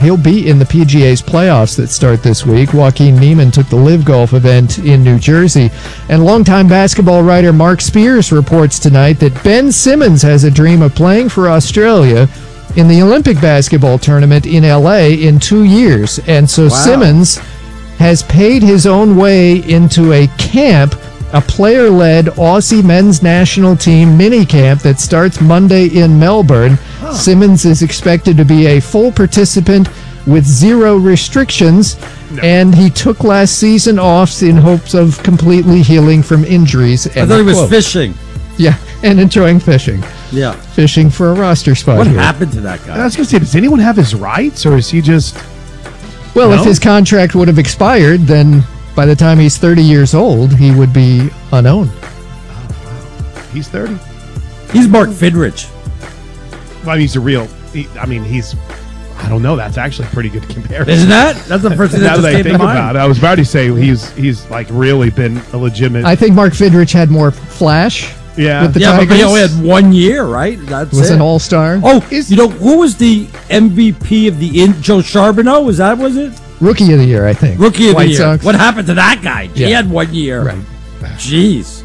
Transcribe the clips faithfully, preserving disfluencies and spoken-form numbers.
he'll be in the P G A's playoffs that start this week. Joaquin Niemann took the Live Golf event in New Jersey. And longtime basketball writer Mark Spears reports tonight that Ben Simmons has a dream of playing for Australia in the Olympic basketball tournament in L A in two years. And so wow. Simmons has paid his own way into a camp, a player-led Aussie men's national team mini camp that starts Monday in Melbourne. Huh. Simmons is expected to be a full participant with zero restrictions, no. and he took last season off in hopes of completely healing from injuries. I thought he was quote. fishing. Yeah, and enjoying fishing. Yeah. Fishing for a roster spot. What here. happened to that guy? I was going to say, does anyone have his rights, or is he just... Well, no? if his contract would have expired, then by the time he's thirty years old, he would be unowned. Oh, wow. He's thirty. He's Mark Fidrich. Well, I mean, he's a real... He, I mean, he's... I don't know. That's actually a pretty good comparison. Isn't that? That's the first thing that now just that I came think to mind. about it. I was about to say he's he's like really been a legitimate... I think Mark Fidrich had more flash. Yeah, with the yeah, Tigers. but he only had one year, right? That's was it. an all-star. Oh, Is- you know, who was the M V P of the in Joe Charbonneau? Was that was it? Rookie of the year, I think. Rookie of White the year. Sox. What happened to that guy? He Yeah. had one year. Right. Jeez.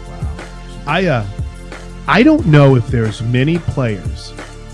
I uh, I don't know if there's many players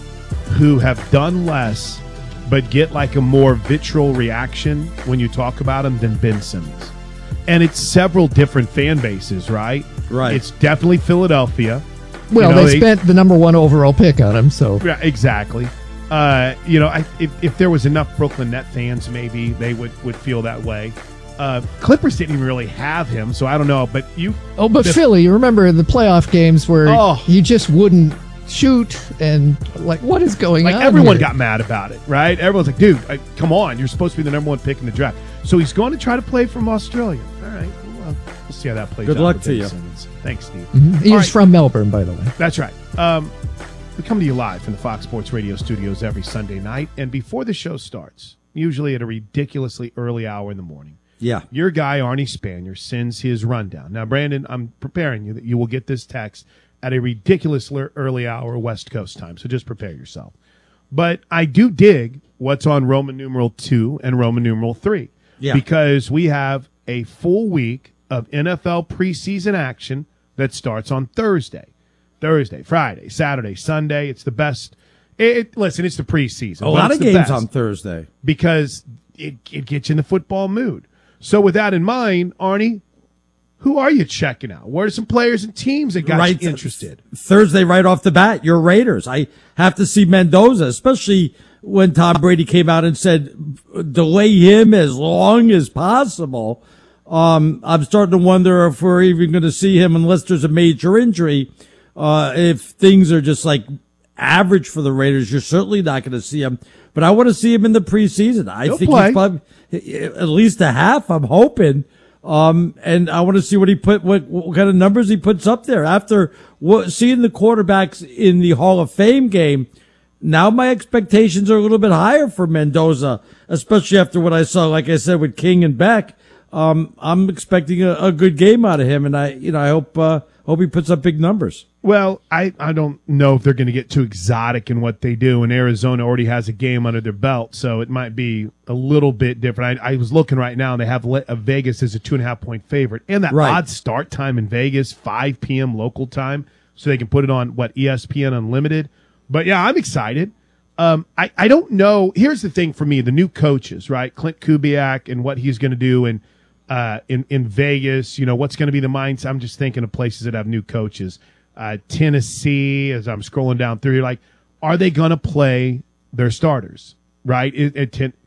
who have done less but get like a more vitriol reaction when you talk about them than Ben Simmons. And it's several different fan bases, right? Right. It's definitely Philadelphia. Well, You know, they, they- spent the number one overall pick on him, so Yeah, exactly. Uh, you know, I, if, if there was enough Brooklyn Net fans, maybe they would, would feel that way. Uh, Clippers didn't even really have him, so I don't know. But you, oh, but the- Philly, you remember the playoff games where Oh. he just wouldn't shoot, and like, what is going like on? everyone here? got mad about it, right? Everyone's like, "Dude, uh, come on! You're supposed to be the number one pick in the draft." So he's going to try to play from Australia. All right, well, we'll see how that plays. Good out luck with to Ben you. Simmons. Thanks, Steve. Mhm. He's All right. from Melbourne, by the way. That's right. Um, we come to you live from the Fox Sports Radio studios every Sunday night, and before the show starts, usually at a ridiculously early hour in the morning, Yeah. your guy Arnie Spanier sends his rundown. Now, Brandon, I'm preparing you that you will get this text at a ridiculously early hour West Coast time, so just prepare yourself. But I do dig what's on Roman numeral two and Roman numeral three, Yeah. because we have a full week of N F L preseason action that starts on Thursday. Thursday, Friday, Saturday, Sunday. It's the best. It, it- listen, it's the preseason. A but lot it's of the games best on Thursday. because it, it gets you in the football mood. So with that in mind, Arnie, who are you checking out? What are some players and teams that got Right. you interested? Thursday, right off the bat, your Raiders. I have to see Mendoza, especially when Tom Brady came out and said, delay him as long as possible. Um, I'm starting to wonder if we're even going to see him unless there's a major injury. Uh, if things are just like average for the Raiders, you're certainly not going to see him. But I want to see him in the preseason. I He'll think play. he's probably at least a half, I'm hoping. Um, and I want to see what he put, what, what kind of numbers he puts up there after what, seeing the quarterbacks in the Hall of Fame game. Now my expectations are a little bit higher for Mendoza, especially after what I saw, like I said, with King and Beck. Um, I'm expecting a, a good game out of him, and I, you know, I hope, uh, hope he puts up big numbers. Well, I, I don't know if they're going to get too exotic in what they do, and Arizona already has a game under their belt, so it might be a little bit different. I, I was looking right now, and they have Le- uh, Vegas as a two and a half point favorite, and that Right. odd start time in Vegas, five p.m. local time, so they can put it on, what, E S P N Unlimited. But, yeah, I'm excited. Um, I, I don't know. Here's the thing for me, the new coaches, right? Clint Kubiak and what he's going to do in, uh, in, in Vegas, you know, what's going to be the mindset. I'm just thinking of places that have new coaches. Uh, Tennessee, as I'm scrolling down through, you're like, are they going to play their starters, right? Is,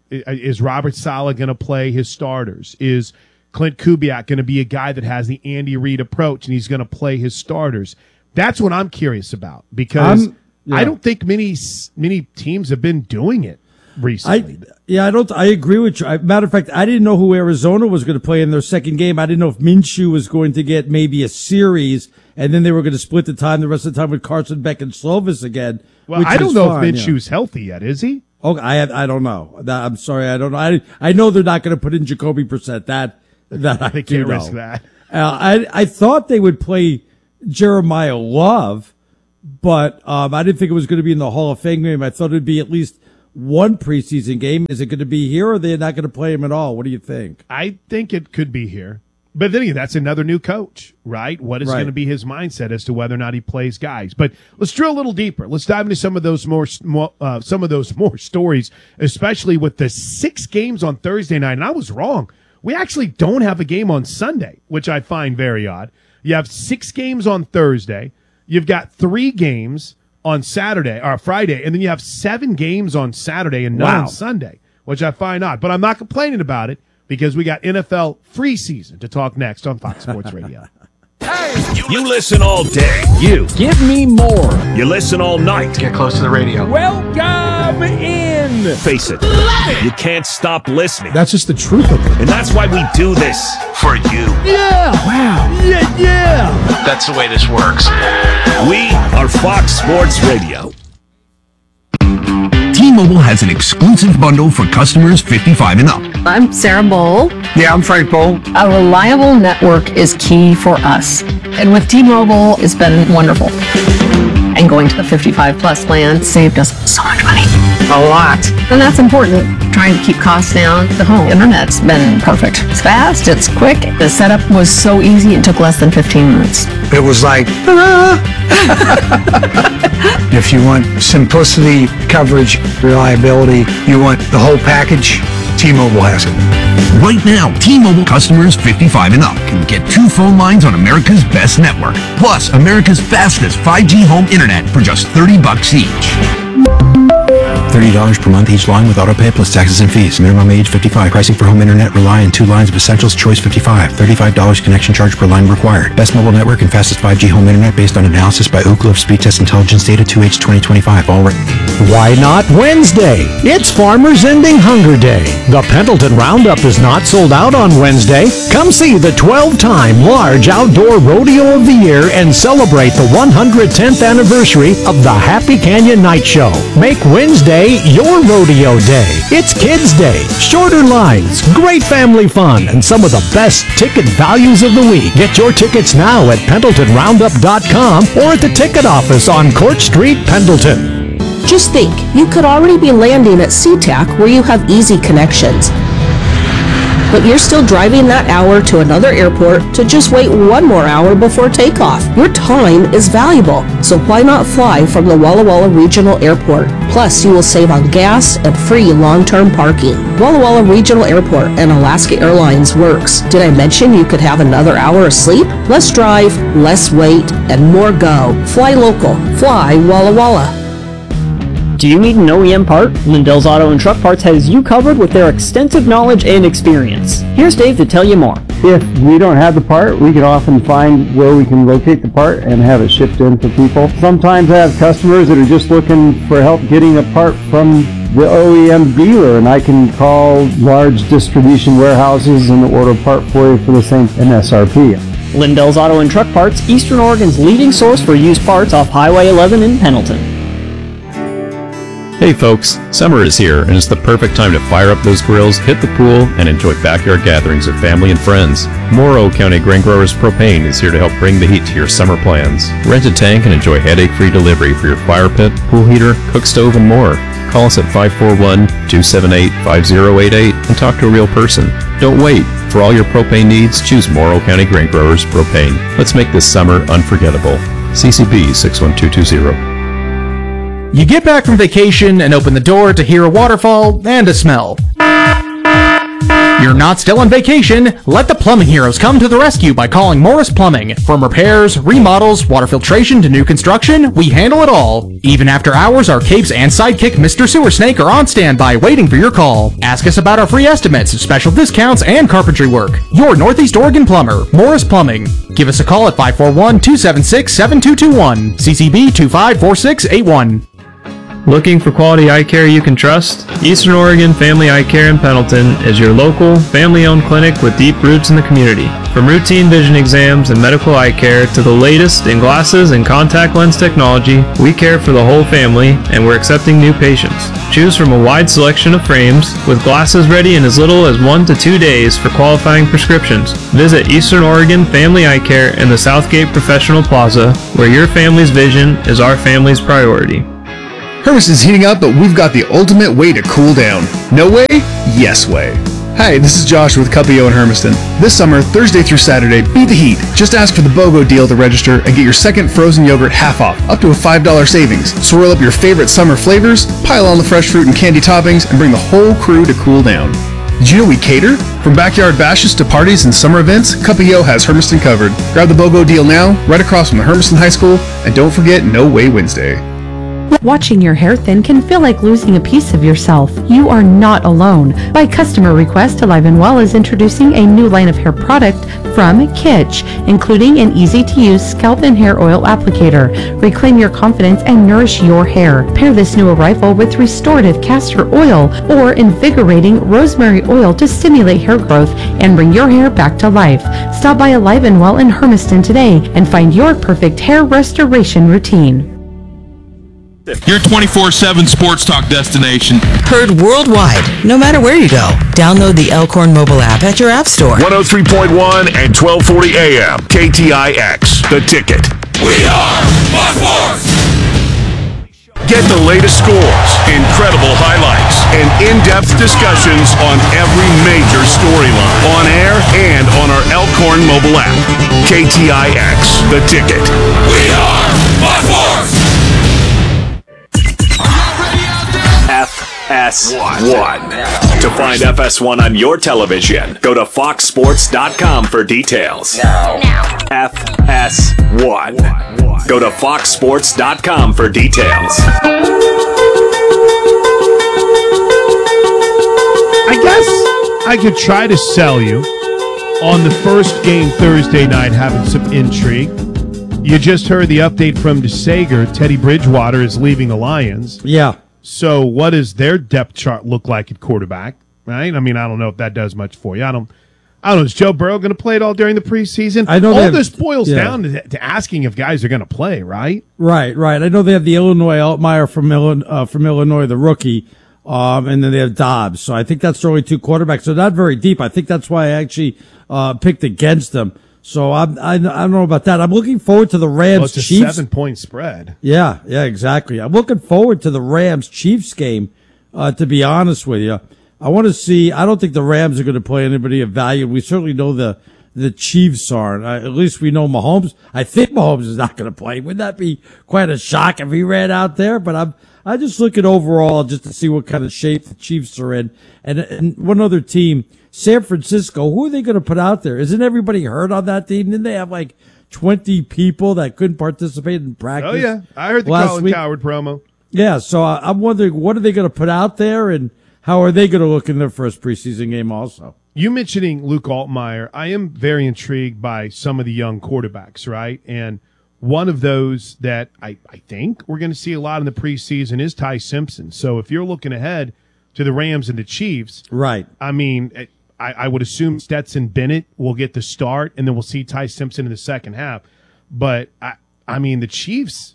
is Robert Saleh going to play his starters? Is Clint Kubiak going to be a guy that has the Andy Reid approach and he's going to play his starters? That's what I'm curious about because I'm- Yeah. I don't think many many teams have been doing it recently. I, yeah, I don't, I agree with you. I, matter of fact, I didn't know who Arizona was going to play in their second game. I didn't know if Minshew was going to get maybe a series and then they were going to split the time the rest of the time with Carson Beck and Slovis again. well, which I don't is know fine, if yeah. Minshew's healthy yet, is he? Okay, I have, I don't know. That, I'm sorry, I don't know. I I know they're not going to put in Jacoby Brissett. That that I They do can't know. risk that. Uh, I I thought they would play Jeremiah Love, but um, I didn't think it was going to be in the Hall of Fame game. I thought it'd be at least one preseason game. Is it going to be here, or they're not going to play him at all? What do you think? I think it could be here. But then again, that's another new coach, right? What is Right. going to be his mindset as to whether or not he plays guys? But let's drill a little deeper. Let's dive into some of those more, more uh, some of those more stories, especially with the six games on Thursday night. And I was wrong. We actually don't have a game on Sunday, which I find very odd. You have six games on Thursday. You've got three games on Saturday or Friday, and then you have seven games on Saturday and none Wow. on Sunday, which I find odd. But I'm not complaining about it, because we got N F L free season to talk next on Fox Sports Radio. You listen all day. You. Give me more. You listen all night. Get close to the radio. Welcome in. Face it. You can't stop listening. That's just the truth of it. And that's why we do this. For you. Yeah. Wow. Yeah, yeah. That's the way this works. We are Fox Sports Radio. T-Mobile has an exclusive bundle for customers fifty-five and up. I'm Sarah Bowl. Yeah, I'm Frank Bowl. A reliable network is key for us. And with T-Mobile, it's been wonderful. And going to the fifty-five plus plan saved us so much money. A lot. And that's important. Trying to keep costs down. The home internet's been perfect. It's fast, it's quick. The setup was so easy, it took less than fifteen minutes. It was like, if you want simplicity, coverage, reliability, you want the whole package, T-Mobile has it. Right now, T-Mobile customers fifty-five and up can get two phone lines on America's best network, plus America's fastest five G home internet for just thirty bucks each. thirty dollars per month each line with autopay plus taxes and fees. Minimum age fifty-five. Pricing for home internet rely on two lines of Essentials Choice fifty-five. thirty-five dollars connection charge per line required. Best mobile network and fastest five G home internet based on analysis by Ookla of Speed Test Intelligence Data two H twenty twenty-five. All written. Why not Wednesday? It's Farmers Ending Hunger Day. The Pendleton Roundup is not sold out on Wednesday. Come see the twelve-time large outdoor rodeo of the year and celebrate the one hundred tenth anniversary of the Happy Canyon Night Show. Make Wednesday your rodeo day. It's Kids Day, shorter lines, great family fun, and some of the best ticket values of the week. Get your tickets now at pendleton roundup dot com or at the ticket office on Court Street, Pendleton. Just think, you could already be landing at SeaTac where you have easy connections. But you're still driving that hour to another airport to just wait one more hour before takeoff. Your time is valuable, so why not fly from the Walla Walla Regional Airport? Plus, you will save on gas and free long-term parking. Walla Walla Regional Airport and Alaska Airlines works. Did I mention you could have another hour of sleep? Less drive, less wait, and more go. Fly local. Fly Walla Walla. Do you need an O E M part? Lindell's Auto and Truck Parts has you covered with their extensive knowledge and experience. Here's Dave to tell you more. If we don't have the part, we can often find where we can locate the part and have it shipped in for people. Sometimes I have customers that are just looking for help getting a part from the O E M dealer, and I can call large distribution warehouses and order a part for you for the same M S R P. Lindell's Auto and Truck Parts, Eastern Oregon's leading source for used parts off Highway eleven in Pendleton. Hey folks, summer is here and it's the perfect time to fire up those grills, hit the pool, and enjoy backyard gatherings with family and friends. Morrow County Grain Growers Propane is here to help bring the heat to your summer plans. Rent a tank and enjoy headache-free delivery for your fire pit, pool heater, cook stove, and more. Call us at five four one, two seven eight, five zero eight eight and talk to a real person. Don't wait. For all your propane needs, choose Morrow County Grain Growers Propane. Let's make this summer unforgettable. C C B six one two two zero. You get back from vacation and open the door to hear a waterfall and a smell. You're not still on vacation. Let the plumbing heroes come to the rescue by calling Morris Plumbing. From repairs, remodels, water filtration to new construction, we handle it all. Even after hours, our capes and sidekick Mister Sewer Snake are on standby waiting for your call. Ask us about our free estimates, special discounts, and carpentry work. Your Northeast Oregon plumber, Morris Plumbing. Give us a call at five four one, two seven six, seven two two one. C C B two five four six eight one. Looking for quality eye care you can trust? Eastern Oregon Family Eye Care in Pendleton is your local, family-owned clinic with deep roots in the community. From routine vision exams and medical eye care to the latest in glasses and contact lens technology, we care for the whole family and we're accepting new patients. Choose from a wide selection of frames with glasses ready in as little as one to two days for qualifying prescriptions. Visit Eastern Oregon Family Eye Care in the Southgate Professional Plaza, where your family's vision is our family's priority. Hermiston's heating up, but we've got the ultimate way to cool down. No way? Yes way. Hi, this is Josh with Cuppio in Hermiston. This summer, Thursday through Saturday, beat the heat. Just ask for the BOGO deal to register and get your second frozen yogurt half off, up to a five dollars savings. Swirl up your favorite summer flavors, pile on the fresh fruit and candy toppings, and bring the whole crew to cool down. Did you know we cater? From backyard bashes to parties and summer events, Cuppio has Hermiston covered. Grab the BOGO deal now, right across from the Hermiston High School, and don't forget No Way Wednesday. Watching your hair thin can feel like losing a piece of yourself. You are not alone. By customer request, Alive and Well is introducing a new line of hair product from Kitsch, including an easy-to-use scalp and hair oil applicator. Reclaim your confidence and nourish your hair. Pair this new arrival with restorative castor oil or invigorating rosemary oil to stimulate hair growth and bring your hair back to life. Stop by Alive and Well in Hermiston today and find your perfect hair restoration routine. Your twenty-four seven sports talk destination. Heard worldwide, no matter where you go. Download the Elkhorn mobile app at your app store. one oh three point one and twelve forty A M. K T I X, The Ticket. We are Fox Sports! Get the latest scores, incredible highlights, and in-depth discussions on every major storyline. On air and on our Elkhorn mobile app. K T I X, The Ticket. We are Fox Sports! F S one. To find F S one on your television, go to fox sports dot com for details. Now. F S one. Go to fox sports dot com for details. I guess I could try to sell you on the first game Thursday night having some intrigue. You just heard the update from DeSager. Teddy Bridgewater is leaving the Lions. Yeah. So what does their depth chart look like at quarterback, right? I mean, I don't know if that does much for you. I don't I don't know. Is Joe Burrow going to play it all during the preseason? I know all have, this boils yeah. down to, to asking if guys are going to play, right? Right, right. I know they have the Illinois Altmaier from, Illinois, uh, from Illinois, the rookie, um, and then they have Dobbs. So I think that's the only two quarterbacks. So not very deep. I think that's why I actually uh, picked against them. So I'm, I, I don't know about that. I'm looking forward to the Rams well, it's a Chiefs. seven-point spread. Yeah, yeah, exactly. I'm looking forward to the Rams Chiefs game, uh, to be honest with you. I want to see, I don't think the Rams are going to play anybody of value. We certainly know the, the Chiefs aren't. Uh, at least we know Mahomes. I think Mahomes is not going to play. Wouldn't that be quite a shock if he ran out there? But I'm, I just looking overall just to see what kind of shape the Chiefs are in. And, and one other team, San Francisco, who are they going to put out there? Isn't everybody hurt on that team? Didn't they have like twenty people that couldn't participate in practice? Oh, yeah. I heard the last Colin week? Cowherd promo. Yeah, so I'm wondering, what are they going to put out there, and how are they going to look in their first preseason game also? You mentioning Luke Altmaier, I am very intrigued by some of the young quarterbacks, right? And one of those that I, I think we're going to see a lot in the preseason is Ty Simpson. So if you're looking ahead to the Rams and the Chiefs, right? I mean, I, I would assume Stetson Bennett will get the start, and then we'll see Ty Simpson in the second half. But, I, I mean, the Chiefs,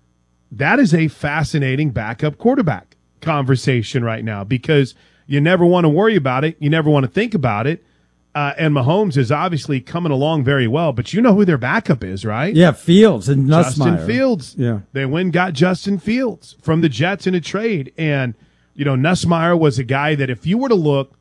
that is a fascinating backup quarterback conversation right now because you never want to worry about it. You never want to think about it. Uh, and Mahomes is obviously coming along very well, but you know who their backup is, right? Yeah, Fields and Nussmeier. Justin Fields. Yeah. They went and got Justin Fields from the Jets in a trade. And, you know, Nussmeier was a guy that if you were to look,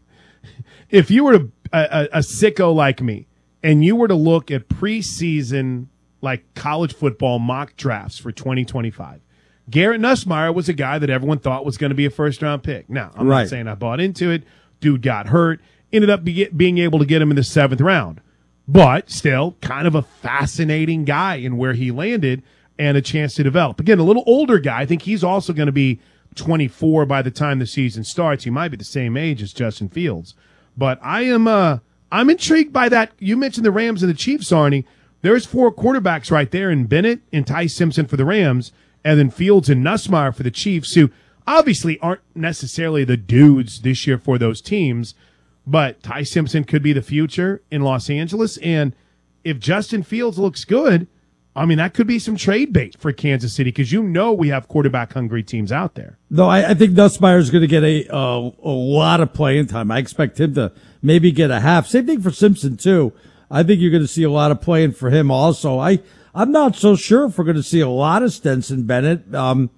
if you were to, a, a, a sicko like me, and you were to look at preseason, like college football mock drafts for twenty twenty-five, Garrett Nussmeier was a guy that everyone thought was going to be a first-round pick. Now, I'm Right. not saying I bought into it. Dude got hurt. Ended up be, being able to get him in the seventh round. But still, kind of a fascinating guy in where he landed and a chance to develop. Again, a little older guy. I think he's also going to be twenty-four by the time the season starts. He might be the same age as Justin Fields. But I am uh, I'm intrigued by that. You mentioned the Rams and the Chiefs, Arnie. There's four quarterbacks right there in Bennett and Ty Simpson for the Rams, and then Fields and Nussmeier for the Chiefs, who obviously aren't necessarily the dudes this year for those teams. But Ty Simpson could be the future in Los Angeles. And if Justin Fields looks good, I mean, that could be some trade bait for Kansas City because you know we have quarterback-hungry teams out there. No, I, I think Nussmeier is going to get a, uh, a lot of playing time. I expect him to maybe get a half. Same thing for Simpson, too. I think you're going to see a lot of playing for him also. I, I'm not so sure if we're going to see a lot of Stenson Bennett. Um,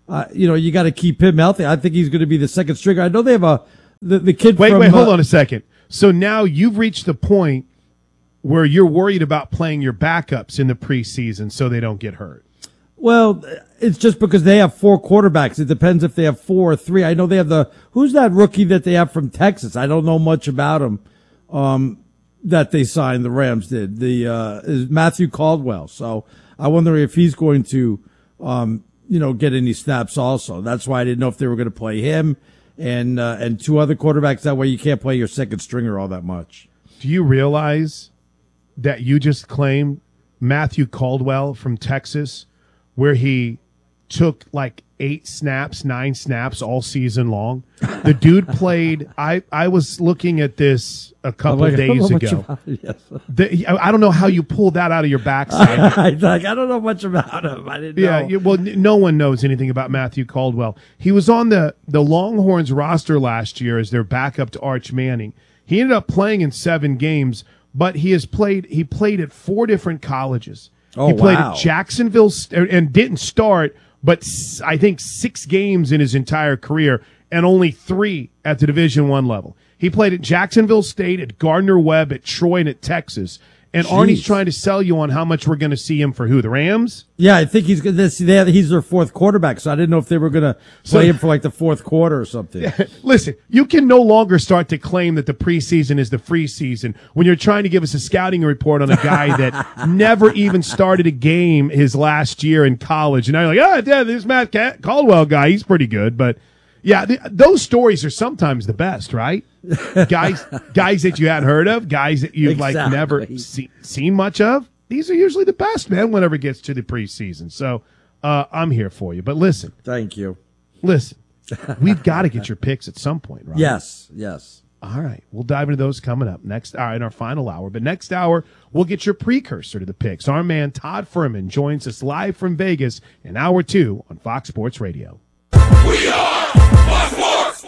uh, you know, you got to keep him healthy. I think he's going to be the second stringer. I know they have a the, the kid. Wait, from, wait, hold uh, on a second. So now you've reached the point where you're worried about playing your backups in the preseason so they don't get hurt. Well, it's just because they have four quarterbacks. It depends if they have four or three. I know they have the who's that rookie that they have from Texas? I don't know much about him. Um, that they signed, the Rams did. The uh, is Matthew Caldwell. So I wonder if he's going to, um, you know, get any snaps also. That's why I didn't know if they were going to play him and uh, and two other quarterbacks. That way you can't play your second stringer all that much. Do you realize that you just claimed Matthew Caldwell from Texas, where he took like eight snaps, nine snaps all season long? The dude played. I, I was looking at this a couple like, days ago. Yes. The, I don't know how you pulled that out of your backside. I, like, I don't know much about him. I didn't know. Yeah, you, well, n- no one knows anything about Matthew Caldwell. He was on the, the Longhorns roster last year as their backup to Arch Manning. He ended up playing in seven games, but he has played. He played at four different colleges. Oh, he played wow. at Jacksonville st- and didn't start, but s- I think six games in his entire career, and only three at the Division One level. He played at Jacksonville State, at Gardner-Webb, at Troy, and at Texas. And Jeez. Arnie's trying to sell you on how much we're going to see him for who? The Rams? Yeah, I think he's gonna. This, they, he's their fourth quarterback, so I didn't know if they were going to play So- him for like the fourth quarter or something. Listen, you can no longer start to claim that the preseason is the free season when you're trying to give us a scouting report on a guy that never even started a game his last year in college. And now you're like, oh, yeah, this Matt Caldwell guy, he's pretty good. But yeah, th- those stories are sometimes the best, right? guys, guys that you hadn't heard of, guys that you've like Exactly. never see, seen much of. These are usually the best, man, whenever it gets to the preseason. So uh, I'm here for you. But listen. Thank you. Listen, we've got to get your picks at some point, right? Yes, yes. All right. We'll dive into those coming up next hour in our final hour. But next hour, we'll get your precursor to the picks. Our man Todd Furman joins us live from Vegas in hour two on Fox Sports Radio. We are Fox Sports.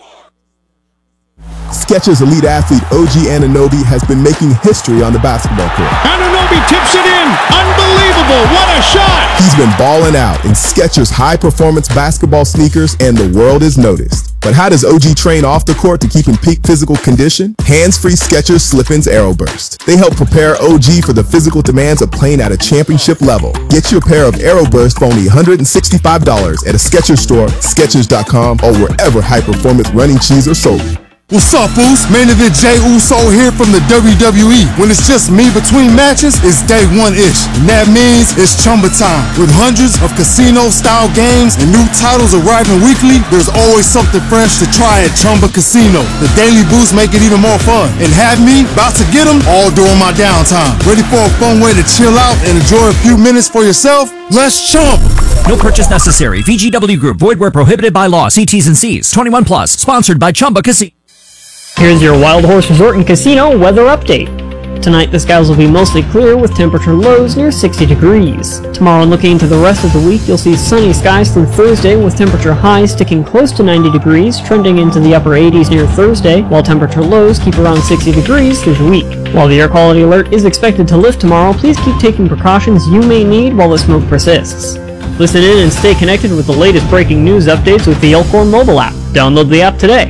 Skechers elite athlete O G Anunoby has been making history on the basketball court. Anunoby tips it in. Unbelievable. What a shot. He's been balling out in Skechers high-performance basketball sneakers, and the world is noticed. But how does O G train off the court to keep in peak physical condition? Hands-free Skechers Slip-ins Aeroburst. They help prepare O G for the physical demands of playing at a championship level. Get your pair of Aeroburst for only one hundred sixty-five dollars at a Skechers store, Skechers dot com, or wherever high-performance running shoes are sold. What's up, Uso? Main event Jey Uso here from the W W E. When it's just me between matches, it's day one-ish. And that means it's Chumba time. With hundreds of casino-style games and new titles arriving weekly, there's always something fresh to try at Chumba Casino. The daily boosts make it even more fun. And have me about to get them all during my downtime. Ready for a fun way to chill out and enjoy a few minutes for yourself? Let's Chumba! No purchase necessary. V G W Group. Void where prohibited by law. See T's and C's. twenty-one plus. Sponsored by Chumba Casino. Here's your Wild Horse Resort and Casino weather update. Tonight the skies will be mostly clear with temperature lows near sixty degrees. Tomorrow and looking into the rest of the week, you'll see sunny skies through Thursday with temperature highs sticking close to ninety degrees, trending into the upper eighties near Thursday, while temperature lows keep around sixty degrees through the week. While the air quality alert is expected to lift tomorrow, please keep taking precautions you may need while the smoke persists. Listen in and stay connected with the latest breaking news updates with the Elkhorn mobile app. Download the app today.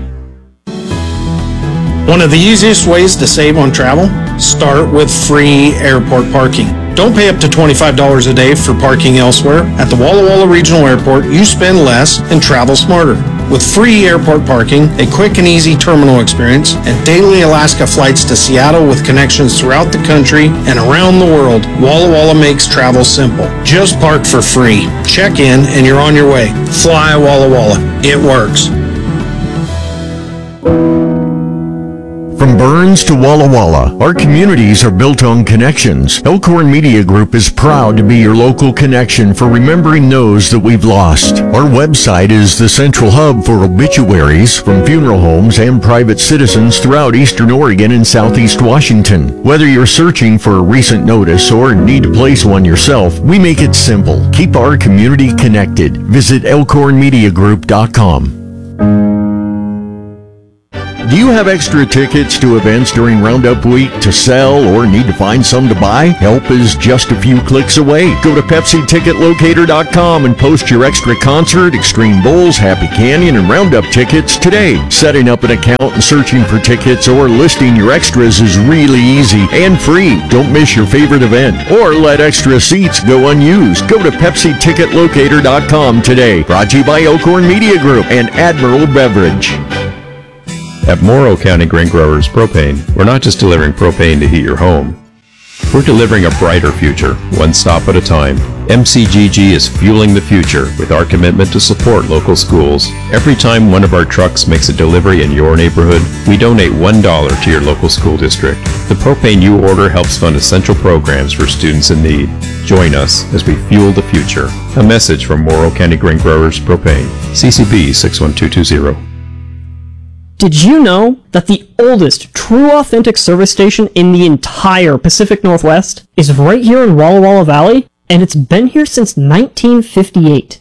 One of the easiest ways to save on travel? Start with free airport parking. Don't pay up to twenty-five dollars a day for parking elsewhere. At the Walla Walla Regional Airport, you spend less and travel smarter. With free airport parking, a quick and easy terminal experience, and daily Alaska flights to Seattle with connections throughout the country and around the world, Walla Walla makes travel simple. Just park for free. Check in and you're on your way. Fly Walla Walla. It works. From Burns to Walla Walla, our communities are built on connections. Elkhorn Media Group is proud to be your local connection for remembering those that we've lost. Our website is the central hub for obituaries from funeral homes and private citizens throughout Eastern Oregon and Southeast Washington. Whether you're searching for a recent notice or need to place one yourself, we make it simple. Keep our community connected. Visit elkhorn media group dot com. Do you have extra tickets to events during Roundup Week to sell or need to find some to buy? Help is just a few clicks away. Go to Pepsi Ticket Locator dot com and post your extra concert, Extreme Bowls, Happy Canyon, and Roundup tickets today. Setting up an account and searching for tickets or listing your extras is really easy and free. Don't miss your favorite event or let extra seats go unused. Go to Pepsi Ticket Locator dot com today. Brought to you by Elkhorn Media Group and Admiral Beverage. At Morrow County Grain Growers Propane, we're not just delivering propane to heat your home. We're delivering a brighter future, one stop at a time. M C G G is fueling the future with our commitment to support local schools. Every time one of our trucks makes a delivery in your neighborhood, we donate one dollar to your local school district. The propane you order helps fund essential programs for students in need. Join us as we fuel the future. A message from Morrow County Grain Growers Propane. C C B six one two two zero. Did you know that the oldest true authentic service station in the entire Pacific Northwest is right here in Walla Walla Valley? And it's been here since nineteen fifty-eight.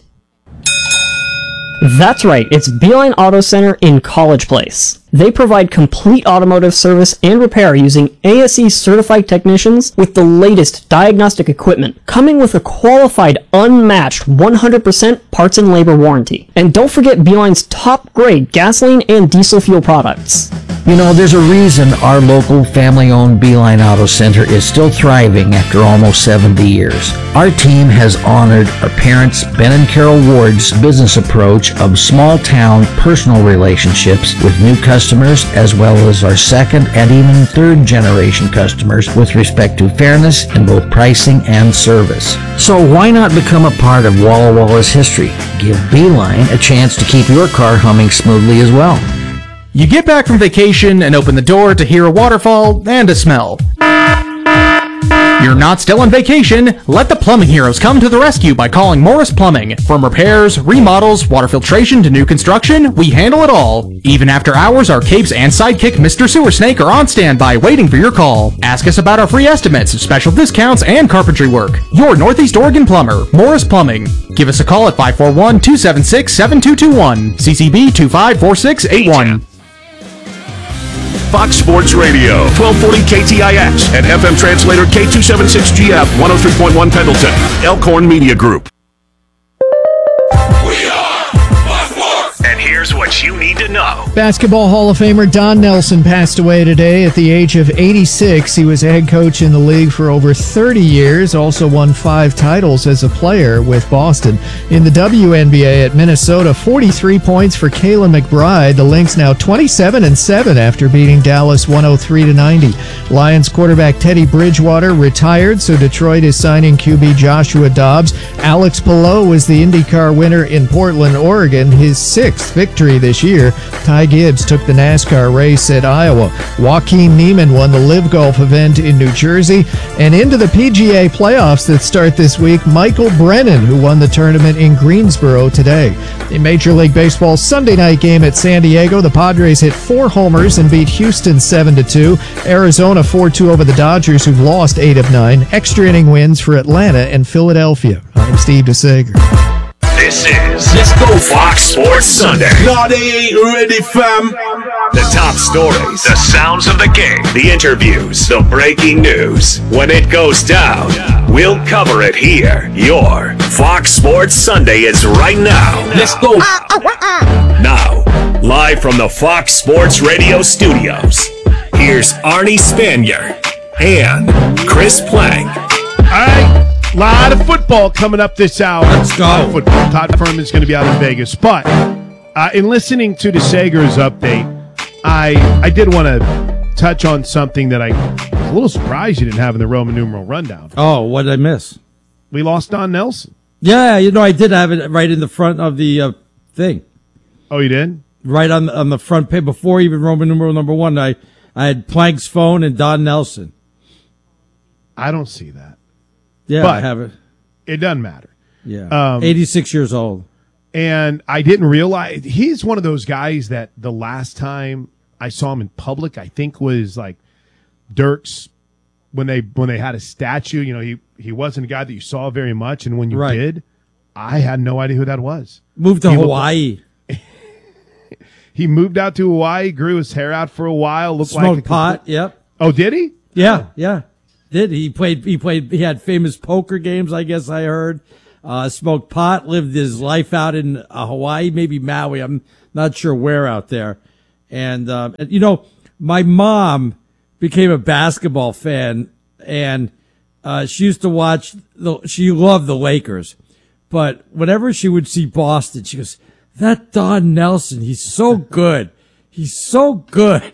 That's right, it's Beeline Auto Center in College Place. They provide complete automotive service and repair using A S E certified technicians with the latest diagnostic equipment, coming with a qualified, unmatched one hundred percent parts and labor warranty. And don't forget Beeline's top grade gasoline and diesel fuel products. You know, there's a reason our local family-owned Beeline Auto Center is still thriving after almost seventy years. Our team has honored our parents, Ben and Carol Ward's business approach of small-town personal relationships with new customers, as well as our second and even third-generation customers with respect to fairness in both pricing and service. So why not become a part of Walla Walla's history? Give Beeline a chance to keep your car humming smoothly as well. You get back from vacation and open the door to hear a waterfall and a smell. You're not still on vacation. Let the plumbing heroes come to the rescue by calling Morris Plumbing. From repairs, remodels, water filtration to new construction, we handle it all. Even after hours, our capes and sidekick Mister Sewer Snake are on standby waiting for your call. Ask us about our free estimates, special discounts, and carpentry work. Your Northeast Oregon plumber, Morris Plumbing. Give us a call at five four one, two seven six, seven two two one. C C B two five four six eight one. Fox Sports Radio, twelve forty K T I X, and F M translator K two seventy-six G F, one oh three point one Pendleton, Elkhorn Media Group. We are Fox Sports! And here's what you need to know. Basketball Hall of Famer Don Nelson passed away today at the age of eighty-six. He was a head coach in the league for over thirty years, also won five titles as a player with Boston. In the W N B A at Minnesota, forty-three points for Kayla McBride. The Lynx now twenty-seven and seven after beating Dallas one oh three to ninety. Lions quarterback Teddy Bridgewater retired, so Detroit is signing Q B Joshua Dobbs. Alex Palou was the IndyCar winner in Portland, Oregon, his sixth victory this year. Ty Gibbs took the NASCAR race at Iowa. Joaquin Niemann won the Live Golf event in New Jersey. And into the P G A playoffs that start this week, Michael Brennan, who won the tournament in Greensboro today. In Major League Baseball's Sunday night game at San Diego, the Padres hit four homers and beat Houston seven to two. Arizona four two over the Dodgers, who've lost eight of nine. Extra inning wins for Atlanta and Philadelphia. I'm Steve DeSager. This is Let's Go Fox Sports Sunday. No, they ain't ready, fam. The top stories, the sounds of the game, the interviews, the breaking news. When it goes down, we'll cover it here. Your Fox Sports Sunday is right now. Let's go. Now, live from the Fox Sports Radio studios, here's Arnie Spanier and Chris Plank. All right. A lot of football coming up this hour. Let's go. A lot of football. Todd Furman's going to be out in Vegas. But uh, in listening to DeSager's update, I I did want to touch on something that I was a little surprised you didn't have in the Roman numeral rundown. Oh, what did I miss? We lost Don Nelson. Yeah, you know, I did have it right in the front of the uh, thing. Oh, you did? Right on on the front page before even Roman numeral number one. I I had Plank's phone and Don Nelson. I don't see that. Yeah, but I have it. It doesn't matter. Yeah, um, eighty-six years old. And I didn't realize he's one of those guys that the last time I saw him in public, I think was like Dirk's when they when they had a statue. You know, he he wasn't a guy that you saw very much, and when you Right. did, I had no idea who that was. Moved to He Hawaii. Looked, he moved out to Hawaii, grew his hair out for a while, looked Smoked like a pot. complete- Yep. Oh, did he? Yeah, yeah. Did he played? He played. He had famous poker games. I guess I heard. Uh, smoked pot. Lived his life out in uh, Hawaii, maybe Maui. I'm not sure where out there. And uh, you know, my mom became a basketball fan, and uh, she used to watch. The, she loved the Lakers, but whenever she would see Boston, she goes, "That Don Nelson, he's so good. He's so good."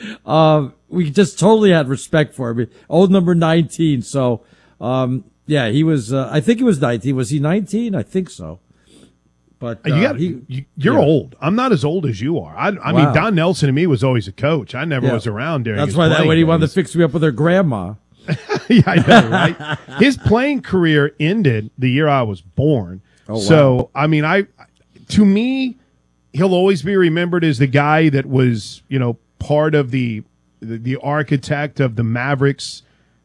Um, we just totally had respect for him. Old number nineteen. So, um, yeah, he was, uh, I think he was nineteen. Was he nineteen? I think so. But, uh, you got, he, you, you're yeah. old. I'm not as old as you are. I, I Wow. mean, Don Nelson to me was always a coach. I never Yeah. was around during That's his why that playing when he wanted to days. fix me up with her grandma. Yeah, I know, right? His playing career ended the year I was born. Oh, wow. So, I mean, I, to me, he'll always be remembered as the guy that was, you know, part of the, the, the architect of the Mavericks.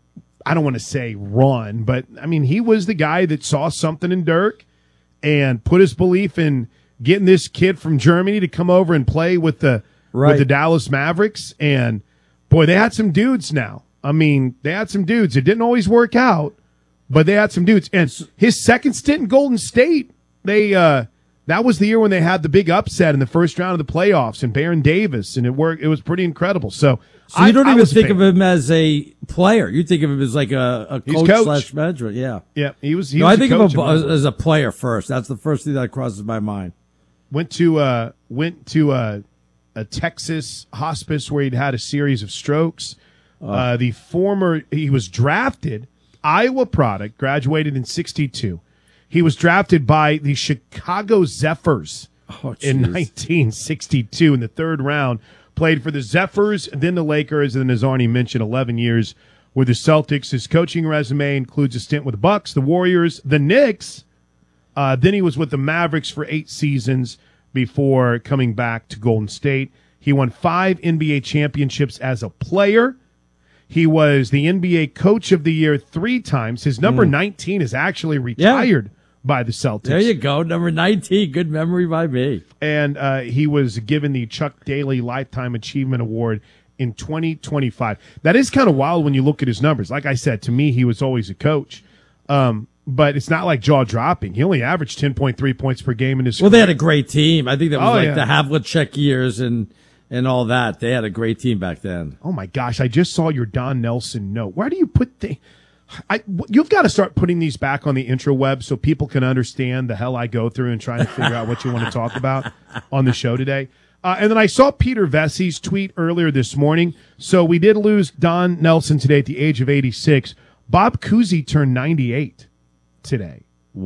I don't want to say run, but I mean, he was the guy that saw something in Dirk and put his belief in getting this kid from Germany to come over and play with the, Right. with the Dallas Mavericks. And boy, they had some dudes now. I mean, they had some dudes. It didn't always work out, but they had some dudes. And his second stint in Golden State, they, uh, that was the year when they had the big upset in the first round of the playoffs and Baron Davis, and it worked. It was pretty incredible. So, So you I, don't I even was a think fan. of him as a player. You think of him as like a, a He's coach, coach. slash management. Yeah. Yeah, he was. He no, was I a think coach of him in as, my- as a player first. That's the first thing that crosses my mind. went to uh went to a, a Texas hospice where he'd had a series of strokes. Uh, the former he was drafted Iowa product, graduated in sixty-two. He was drafted by the Chicago Zephyrs Oh, in jeez. nineteen sixty-two in the third round. Played for the Zephyrs, then the Lakers, and then as Arnie mentioned, eleven years with the Celtics. His coaching resume includes a stint with the Bucks, the Warriors, the Knicks. Uh, then he was with the Mavericks for eight seasons before coming back to Golden State. He won five N B A championships as a player. He was the N B A Coach of the Year three times. His number Mm. nineteen is actually retired by the Celtics. There you go. Number nineteen. Good memory by me. And uh, he was given the Chuck Daly Lifetime Achievement Award in twenty twenty-five. That is kind of wild when you look at his numbers. Like I said, to me, he was always a coach. Um, but it's not like jaw-dropping. He only averaged ten point three points per game in his Well, they career. had a great team. I think that was Oh, like yeah. the Havlicek years and and all that. They had a great team back then. Oh my gosh! I just saw your Don Nelson note. Where do you put the? I you've got to start putting these back on the intraweb so people can understand the hell I go through and trying to figure out what you want to talk about on the show today. Uh, and then I saw Peter Vessey's tweet earlier this morning. So we did lose Don Nelson today at the age of eighty-six. Bob Cousy turned ninety-eight today.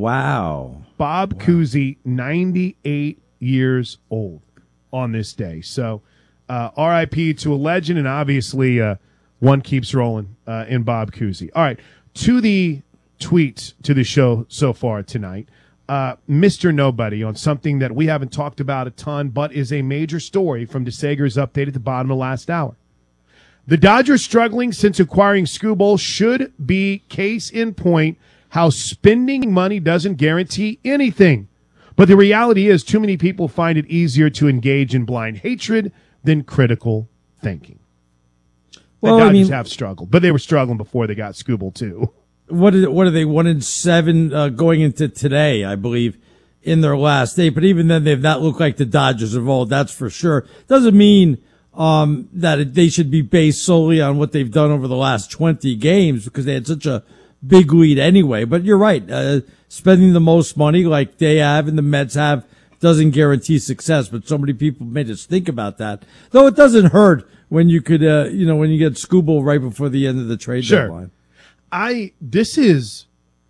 Wow. Bob Cousy, ninety-eight years old on this day. So uh, R I P to a legend, and obviously uh, one keeps rolling uh, in Bob Cousy. All right, to the tweets to the show so far tonight. Uh, Mister Nobody on something that we haven't talked about a ton, but is a major story from DeSager's update at the bottom of last hour. The Dodgers struggling since acquiring Skubal should be case in point how spending money doesn't guarantee anything. But the reality is too many people find it easier to engage in blind hatred than critical thinking. Well, the I Dodgers mean- have struggled, but they were struggling before they got Skubal too. What is, what are they? One in seven uh, going into today, I believe, in their last day. But even then, they've not looked like the Dodgers of old. That's for sure. Doesn't mean um, that it, they should be based solely on what they've done over the last twenty games because they had such a big lead anyway. But you're right. Uh, spending the most money like they have and the Mets have doesn't guarantee success. But so many people made us think about that. Though it doesn't hurt when you could, uh, you know, when you get Skubal right before the end of the trade Sure. deadline. I this is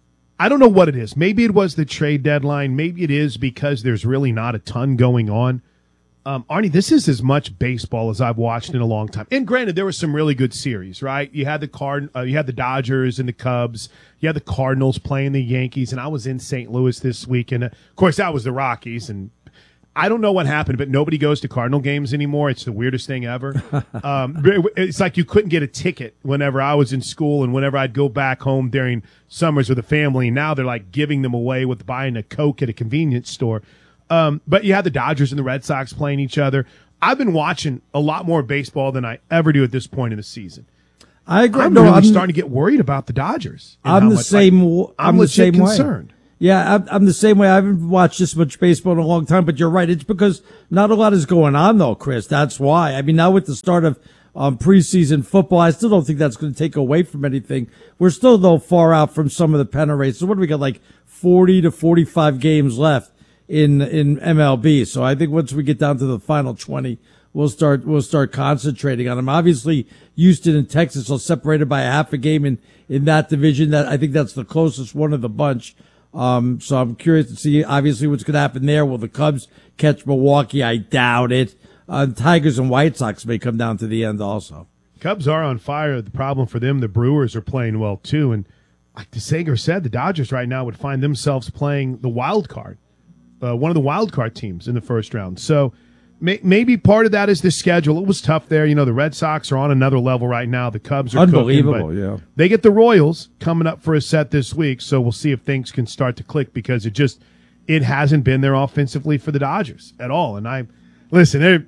I don't know what it is. Maybe it was the trade deadline. Maybe it is because there's really not a ton going on. Um, Arnie, this is as much baseball as I've watched in a long time. And granted, there were some really good series, right? You had the Card, uh, you had the Dodgers and the Cubs. You had the Cardinals playing the Yankees, and I was in Saint Louis this week, and uh, of course that was the Rockies. And I don't know what happened, but nobody goes to Cardinal games anymore. It's the weirdest thing ever. um, it's like you couldn't get a ticket whenever I was in school and whenever I'd go back home during summers with the family. Now they're like giving them away with buying a Coke at a convenience store. Um, but you had the Dodgers and the Red Sox playing each other. I've been watching a lot more baseball than I ever do at this point in the season. I agree. I'm no, really I'm starting to get worried about the Dodgers. and I'm how the much- same. like, I'm, I'm the legit same concerned. way. Yeah, I'm, I'm the same way. I haven't watched this much baseball in a long time, but you're right. It's because not a lot is going on, though, Chris. That's why. I mean, now with the start of um, preseason football, I still don't think that's going to take away from anything. We're still, though, far out from some of the pennant races. So what do we got, like forty to forty-five games left in in M L B? So I think once we get down to the final twenty, we'll start we'll start concentrating on them. Obviously, Houston and Texas are separated by a half a game in in that division. That I think that's the closest one of the bunch. Um, so I'm curious to see, obviously, what's going to happen there. Will the Cubs catch Milwaukee? I doubt it. Uh, Tigers and White Sox may come down to the end also. Cubs are on fire. The problem for them, the Brewers are playing well, too. And like DeSager said, the Dodgers right now would find themselves playing the wild card, uh, one of the wild card teams in the first round. So may, maybe part of that is the schedule. It was tough there. You know, the Red Sox are on another level right now. The Cubs are Unbelievable, cooking, yeah. They get the Royals coming up for a set this week, so we'll see if things can start to click because it just it hasn't been there offensively for the Dodgers at all. And I listen, they're-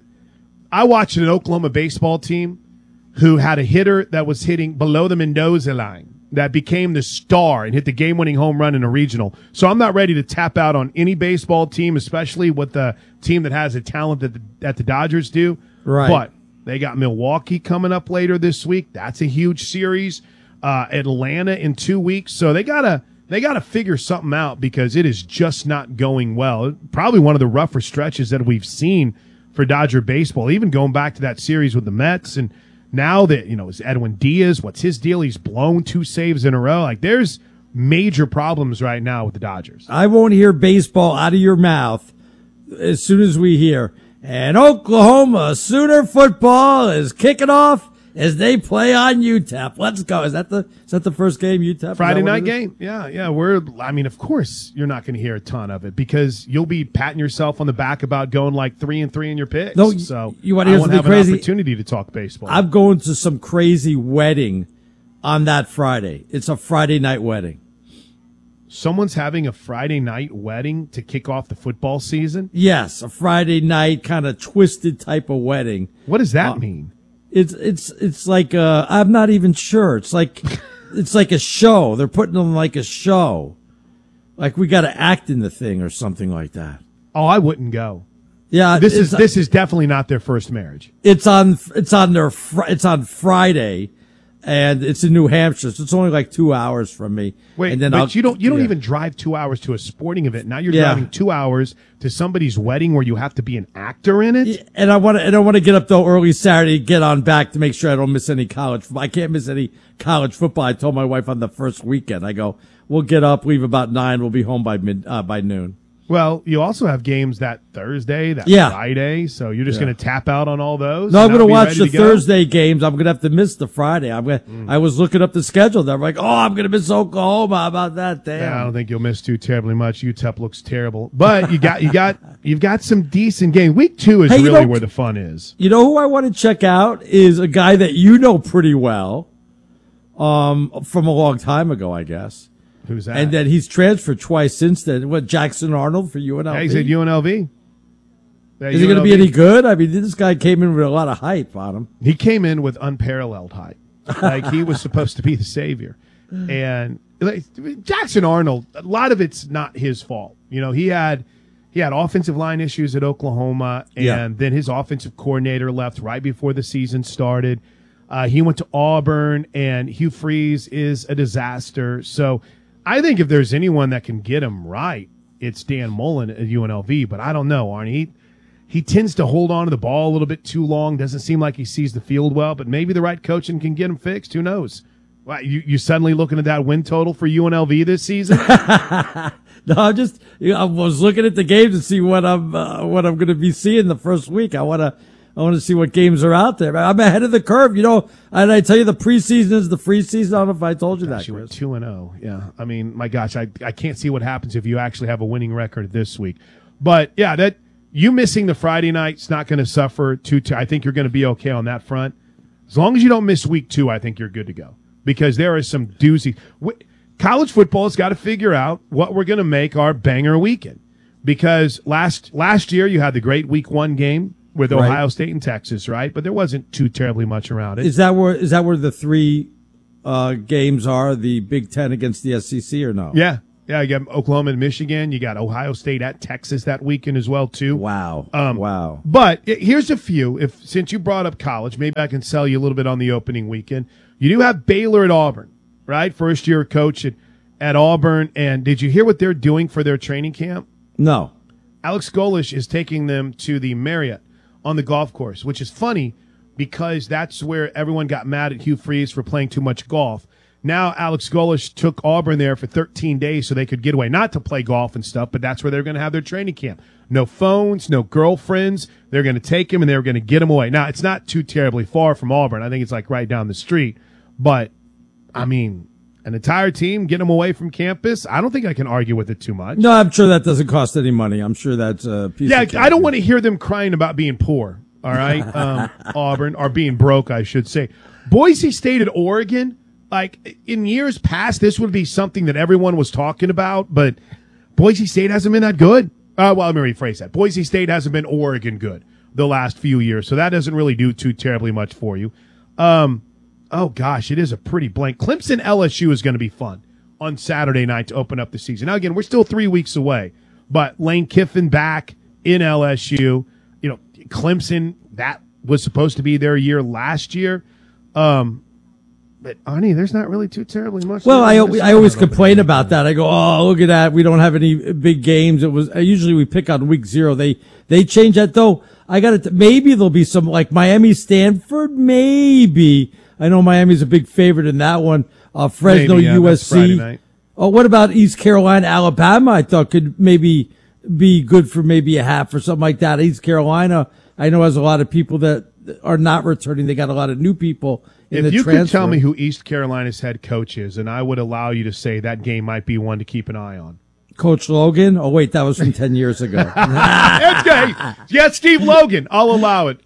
I watched an Oklahoma baseball team who had a hitter that was hitting below the Mendoza line that became the star and hit the game-winning home run in a regional. So I'm not ready to tap out on any baseball team, especially with the team that has the talent that the, that the Dodgers do. Right. But they got Milwaukee coming up later this week. That's a huge series. Uh, Atlanta in two weeks. So they gotta they gotta figure something out because it is just not going well. Probably one of the rougher stretches that we've seen for Dodger baseball, even going back to that series with the Mets. And now that, you know, is Edwin Diaz, what's his deal? He's blown two saves in a row. Like, there's major problems right now with the Dodgers. I won't hear baseball out of your mouth as soon as we hear, and Oklahoma Sooner football is kicking off as they play on U T E P. Let's go. Is that the is that the first game, U T E P? Friday night game. Yeah, yeah. We're, I mean, of course, you're not going to hear a ton of it because you'll be patting yourself on the back about going like three and three in your picks. No, so you wanna hear I won't something have crazy? an opportunity to talk baseball. I'm going to some crazy wedding on that Friday. It's a Friday night wedding. Someone's having a Friday night wedding to kick off the football season? Yes, a Friday night kind of twisted type of wedding. What does that Uh, mean? It's it's it's like uh I'm not even sure. It's like it's like a show. They're putting on like a show. Like we got to act in the thing or something like that. Oh, I wouldn't go. Yeah, This is it's- this is definitely not their first marriage. It's on it's on their fr- it's on Friday, and it's in New Hampshire. So it's only like two hours from me. Wait, and then but I'll, you don't you don't yeah. even drive two hours to a sporting event. Now you're Yeah. driving two hours to somebody's wedding where you have to be an actor in it. And I want to and I want to get up though early Saturday, get on back to make sure I don't miss any college. I can't miss any college football. I told my wife on the first weekend. I go, we'll get up, leave about nine, we'll be home by mid uh, by noon. Well, you also have games that Thursday, that Yeah. Friday, so you're just Yeah. going to tap out on all those. No, I'm and going not to be watch ready the to go? Thursday games. I'm going to have to miss the Friday. I'm gonna, Mm. I was looking up the schedule. They're like, oh, I'm going to miss Oklahoma. How about that? Damn. Yeah, I don't think you'll miss too terribly much. U T E P looks terrible, but you got you got you've got some decent games. Week two is Hey, you really know- where the fun is. You know who I want to check out is a guy that you know pretty well, um, from a long time ago, I guess. Who's that? And then he's transferred twice since then. What, Jackson Arnold for U N L V? Yeah, he's at U N L V. Yeah, Is he going to be U N L V. any good? I mean, this guy came in with a lot of hype on him. He came in with unparalleled hype. Like he was supposed to be the savior. And like, Jackson Arnold, a lot of it's not his fault. You know, he had he had offensive line issues at Oklahoma, and Yeah. then his offensive coordinator left right before the season started. Uh, he went to Auburn, and Hugh Freeze is a disaster. So I think if there's anyone that can get him right, it's Dan Mullen at U N L V. But I don't know, Arnie. He, he tends to hold on to the ball a little bit too long. Doesn't seem like he sees the field well. But maybe the right coaching can get him fixed. Who knows? Wow, you you suddenly looking at that win total for U N L V this season? No, I'm just, you know, I was looking at the games to see what I'm, uh, what I'm going to be seeing the first week. I want to, I want to see what games are out there. I'm ahead of the curve. You know, and I tell you the preseason is the free season. I don't know if I told you that, You went Chris. two and zero. Yeah, I mean, my gosh, I I can't see what happens if you actually have a winning record this week. But yeah, that you missing the Friday night's not going to suffer too. T- I think you're going to be okay on that front. As long as you don't miss week two, I think you're good to go because there is some doozy. W- College football has got to figure out what we're going to make our banger weekend because last last year you had the great week one game with Right. Ohio State and Texas, right? But there wasn't too terribly much around it. Is that where is that where the three uh, games are? The Big Ten against the S E C or no? Yeah. Yeah, you got Oklahoma and Michigan. You got Ohio State at Texas that weekend as well, too. Wow. Um, wow. But it, here's a few. If Since you brought up college, maybe I can sell you a little bit on the opening weekend. You do have Baylor at Auburn, right? First-year coach at, at Auburn. And did you hear what they're doing for their training camp? No. Alex Golesh is taking them to the Marriott on the golf course, which is funny because that's where everyone got mad at Hugh Freeze for playing too much golf. Now Alex Golesh took Auburn there for thirteen days so they could get away, not to play golf and stuff, but that's where they're going to have their training camp. No phones, no girlfriends. They're going to take him and they're going to get him away. Now, it's not too terribly far from Auburn. I think it's like right down the street. But, I mean, an entire team, get them away from campus, I don't think I can argue with it too much. No, I'm sure that doesn't cost any money. I'm sure that's a piece Yeah, of cake. I don't want to hear them crying about being poor, all right? um, Auburn, or being broke, I should say. Boise State at Oregon, like, in years past, this would be something that everyone was talking about, but Boise State hasn't been that good. Uh, well, let me rephrase that. Boise State hasn't been Oregon good the last few years, so that doesn't really do too terribly much for you. Um, oh, gosh, it is a pretty blank. Clemson L S U is going to be fun on Saturday night to open up the season. Now, again, we're still three weeks away, but Lane Kiffin back in L S U. You know, Clemson, that was supposed to be their year last year. Um, but, Arnie, there's not really too terribly much. Well, I, I always complain about that. I go, oh, look at that. We don't have any big games. It was uh, usually we pick on week zero. They they change that though. I got it. Maybe there'll be some like Miami, Stanford. Maybe I know Miami's a big favorite in that one. Uh, Fresno, Maybe, yeah, U S that's Friday C. night. Oh, what about East Carolina, Alabama? I thought could maybe be good for maybe a half or something like that. East Carolina, I know has a lot of people that are not returning. They got a lot of new people. In If the you transfer. could tell me who East Carolina's head coach is, and I would allow you to say that game might be one to keep an eye on. Coach Logan? Oh, wait, that was from ten years ago. That's good. Yeah, Steve Logan. I'll allow it.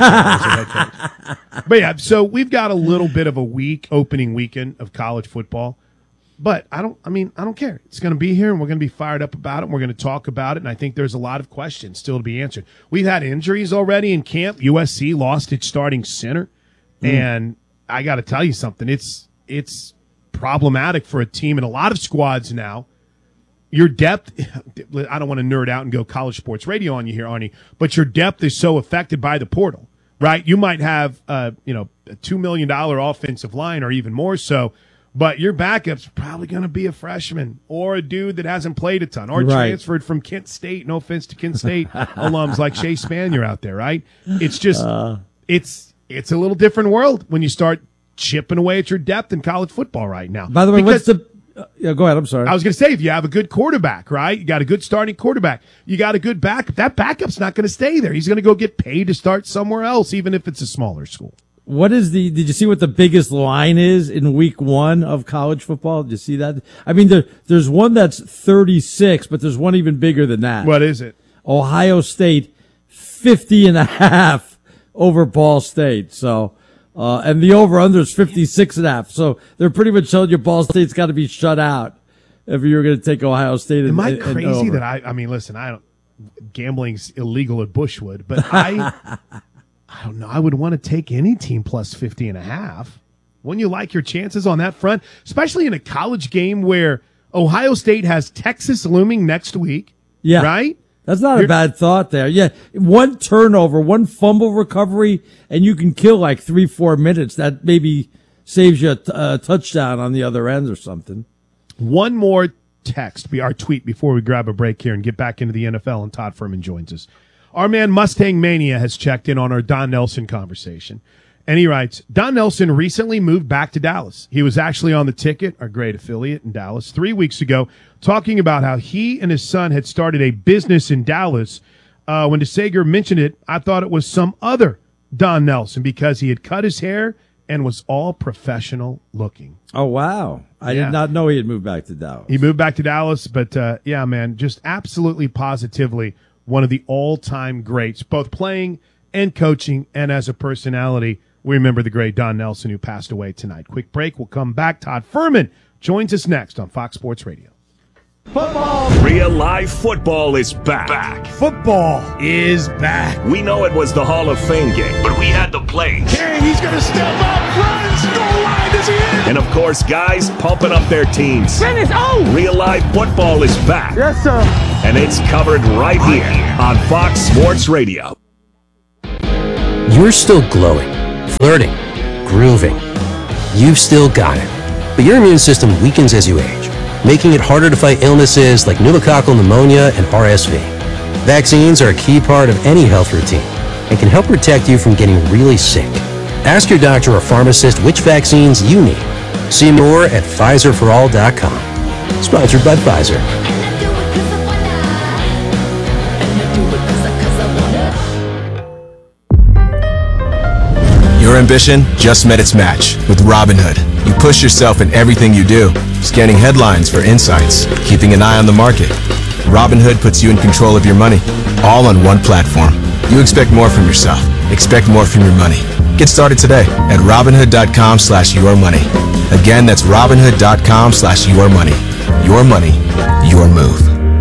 Uh, but yeah, so we've got a little bit of a week, opening weekend of college football. But I don't, I mean, I don't care. It's going to be here, and we're going to be fired up about it, and we're going to talk about it, and I think there's a lot of questions still to be answered. We've had injuries already in camp. U S C lost its starting center, mm. and I got to tell you something. It's it's problematic for a team and a lot of squads now. Your depth, I don't want to nerd out and go college sports radio on you here, Arnie, but your depth is so affected by the portal, right? You might have, uh, you know, a two million dollars offensive line or even more so, but your backup's probably going to be a freshman or a dude that hasn't played a ton or Right. transferred from Kent State. No offense to Kent State alums like Shea Spanier out there, right? It's just, Uh. it's it's a little different world when you start chipping away at your depth in college football right now. By the way, Because- what's the? Uh, yeah, go ahead. I'm sorry. I was going to say, if you have a good quarterback, right? You got a good starting quarterback. You got a good backup. That backup's not going to stay there. He's going to go get paid to start somewhere else, even if it's a smaller school. What is the? Did you see what the biggest line is in week one of college football? Did you see that? I mean, there, there's one that's thirty-six, but there's one even bigger than that. What is it? Ohio State, fifty and a half over Ball State. So, uh, and the over-under is fifty-six and a half. So they're pretty much telling you Ball State's got to be shut out if you're going to take Ohio State. And, Am I and- and crazy over. that I, I mean, listen, I don't, gambling's illegal at Bushwood, but I, I don't know. I would want to take any team plus fifty and a half. Wouldn't you like your chances on that front, especially in a college game where Ohio State has Texas looming next week? Yeah. Right? That's not You're- a bad thought there. Yeah. One turnover, one fumble recovery, and you can kill like three, four minutes. That maybe saves you a, t- a touchdown on the other end or something. One more text, be our tweet before we grab a break here and get back into the N F L, and Todd Furman joins us. Our man Mustang Mania has checked in on our Don Nelson conversation. And he writes, Don Nelson recently moved back to Dallas. He was actually on the ticket, our great affiliate in Dallas, three weeks ago, talking about how he and his son had started a business in Dallas. Uh, when DeSager mentioned it, I thought it was some other Don Nelson because he had cut his hair and was all professional looking. Oh, wow. I Yeah. did not know he had moved back to Dallas. He moved back to Dallas, but uh, yeah, man, just absolutely positively one of the all-time greats, both playing and coaching and as a personality. We remember the great Don Nelson who passed away tonight. Quick break. We'll come back. Todd Furman joins us next on Fox Sports Radio. Football! Real live football is back. back. Football is back. We know it was the Hall of Fame game, but we had the plays. Hey, he's going to step up, runs, goal line, is he in? And of course, guys pumping up their teams. Finish, oh! Real live football is back. Yes, sir. And it's covered right here on Fox Sports Radio. You're still glowing, flirting, grooving. You've still got it. But your immune system weakens as you age, making it harder to fight illnesses like pneumococcal pneumonia and R S V. Vaccines are a key part of any health routine and can help protect you from getting really sick. Ask your doctor or pharmacist which vaccines you need. See more at Pfizer for all dot com. Sponsored by Pfizer. Your ambition just met its match with Robinhood. You push yourself in everything you do, scanning headlines for insights, keeping an eye on the market. Robinhood puts you in control of your money, all on one platform. You expect more from yourself. Expect more from your money. Get started today at Robinhood.com slash your money. Again, that's Robinhood.com slash your money. Your money, your move.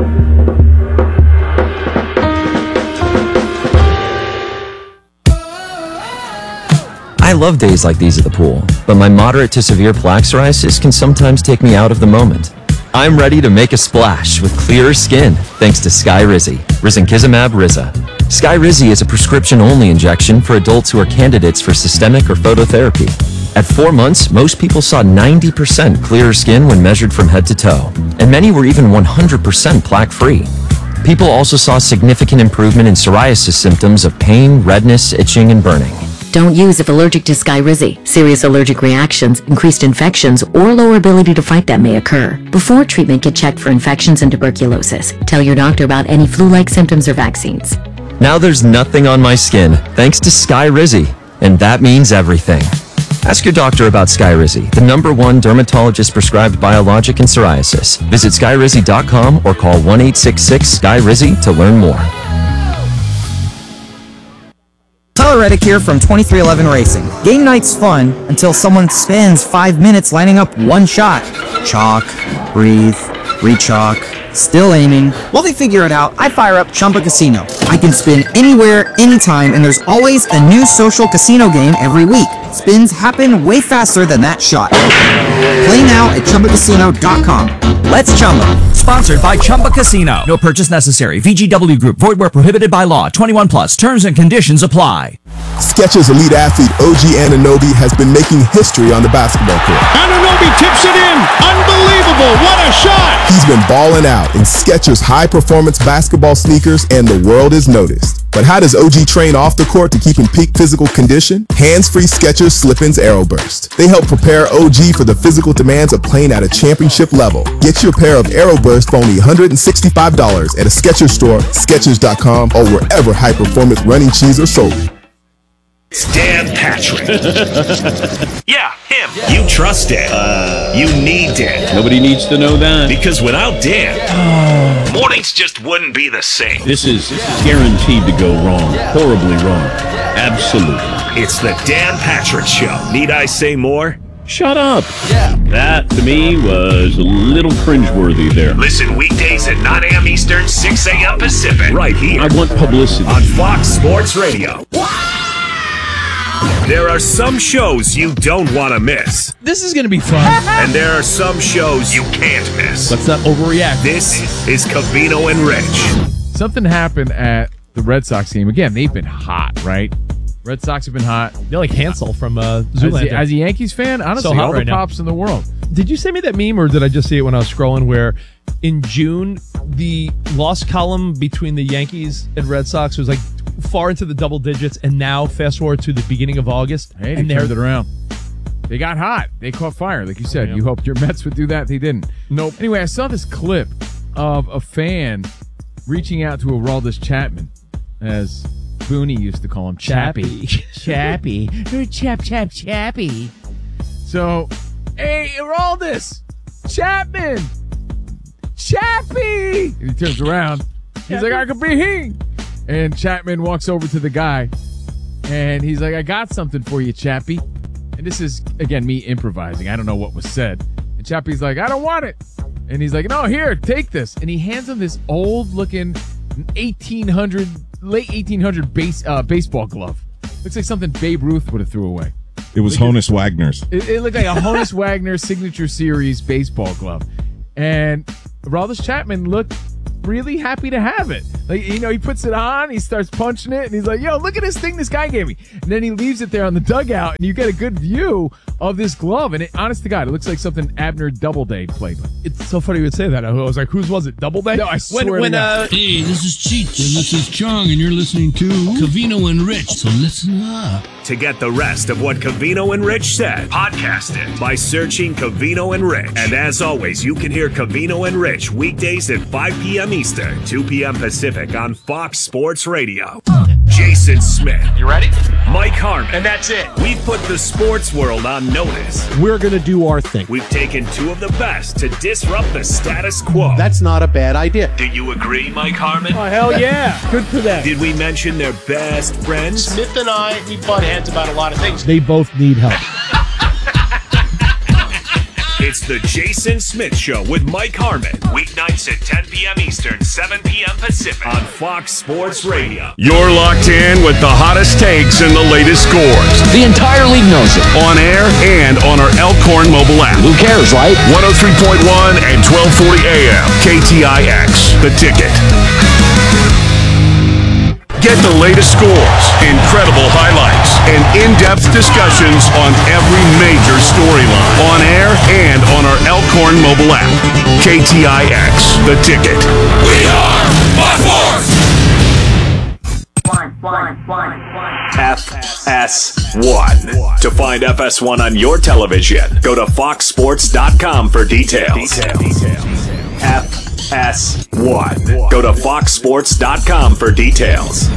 I love days like these at the pool, but my moderate to severe plaque psoriasis can sometimes take me out of the moment. I'm ready to make a splash with clearer skin thanks to Skyrizi, Risankizumab Riza. Skyrizi is a prescription-only injection for adults who are candidates for systemic or phototherapy. At four months, most people saw ninety percent clearer skin when measured from head to toe, and many were even one hundred percent plaque-free. People also saw significant improvement in psoriasis symptoms of pain, redness, itching, and burning. Don't use if allergic to Skyrizi. Serious allergic reactions, increased infections, or lower ability to fight them may occur. Before treatment, get checked for infections and tuberculosis. Tell your doctor about any flu-like symptoms or vaccines. Now there's nothing on my skin thanks to Skyrizi, and that means everything. Ask your doctor about Skyrizi, the number one dermatologist-prescribed biologic in psoriasis. Visit Skyrizi dot com or call one eight six six Sky Rizi to learn more. Tyler Reddick here from twenty-three eleven Racing. Game night's fun until someone spends five minutes lining up one shot. Chalk, breathe, re-chalk, still aiming. While they figure it out, I fire up Chumba Casino. I can spin anywhere, anytime, and there's always a new social casino game every week. Spins happen way faster than that shot. Play now at Chumba Casino dot com. Let's Chumba. Sponsored by Chumba Casino. No purchase necessary. V G W Group. Void where prohibited by law. twenty-one plus. Terms and conditions apply. Skechers elite athlete O G Anunoby has been making history on the basketball court. Anunoby tips it in. Unbelievable. What a shot. He's been balling out in Skechers high-performance basketball sneakers, and the world is noticed. But how does O G train off the court to keep in peak physical condition? Hands-free Skechers Slip-ins Aeroburst. They help prepare O G for the physical demands of playing at a championship level. Get your pair of Aeroburst for only one hundred sixty-five dollars at a Skechers store, Skechers dot com, or wherever high-performance running shoes are sold. Dan Patrick. Yeah, him. You trust Dan. Uh, you need Dan. Nobody needs to know that. Because without Dan, mornings just wouldn't be the same. This is guaranteed to go wrong. Horribly wrong. Absolutely. It's the Dan Patrick Show. Need I say more? Shut up. That, to me, was a little cringeworthy there. Listen weekdays at nine a.m. Eastern, six a.m. Pacific. Right here. I want publicity. On Fox Sports Radio. There are some shows you don't want to miss. This is going to be fun. And there are some shows you can't miss. Let's not overreact. This is Covino and Rich. Something happened at the Red Sox game. Again, they've been hot, right? Red Sox have been hot. They're like Hansel from uh, Zoolander. As, as a Yankees fan, honestly, so all right the now. pops in the world. Did you send me that meme, or did I just see it when I was scrolling, where in June, the loss column between the Yankees and Red Sox was like far into the double digits, and now fast forward to the beginning of August. Hey, they and turned it around. They got hot. They caught fire. Like you said, Yeah. you hoped your Mets would do that. They didn't. Nope. Anyway, I saw this clip of a fan reaching out to Aroldis Chapman, as Booney used to call him, Chappie. Chappie. Chap, chap, Chappie. So, hey, Aroldis Chapman. Chappie. And he turns around. He's like, I could be he. And Chapman walks over to the guy, and he's like, I got something for you, Chappie. And this is, again, me improvising. I don't know what was said. And Chappie's like, I don't want it. And he's like, no, here, take this. And he hands him this old-looking eighteen hundred, late eighteen hundred base, uh, baseball glove. Looks like something Babe Ruth would have threw away. It was like Honus Wagner's. It, it looked like a Honus Wagner Signature Series baseball glove. And Aroldis Chapman looked really happy to have it. Like, you know, he puts it on, he starts punching it, and he's like, yo, look at this thing this guy gave me. And then he leaves it there on the dugout, and you get a good view of this glove. And it, honest to God, it looks like something Abner Doubleday played with. It's so funny you would say that. I was like, whose was it? Doubleday? No, I swear when, when, to God. uh, Hey, this is Cheech, and this is Chong, and you're listening to Covino and Rich, so listen up. To get the rest of what Covino and Rich said, podcast it by searching Covino and Rich. And as always, you can hear Covino and Rich weekdays at five p.m. Eastern, two p.m. Pacific on Fox Sports Radio. Jason Smith. You ready? Mike Harmon. And that's it. We've put the sports world on notice. We're going to do our thing. We've taken two of the best to disrupt the status quo. That's not a bad idea. Do you agree, Mike Harmon? Oh, hell yeah. Good for them. Did we mention their best friends? Smith and I, we butt heads about a lot of things. They both need help. It's the Jason Smith Show with Mike Harmon. Weeknights at ten p.m. Eastern, seven p.m. Pacific on Fox Sports Radio. You're locked in with the hottest takes and the latest scores. The entire league knows it. On air and on our Elkhorn mobile app. Who cares, right? one oh three point one and twelve forty A M. K T I X, The Ticket. Get the latest scores, incredible highlights, and in-depth discussions on every major storyline. On air and on our Elkhorn mobile app. K T I X, The Ticket. We are my force! F S one. To find F S one on your television, go to fox sports dot com for details. F S one. Go to fox sports dot com for details.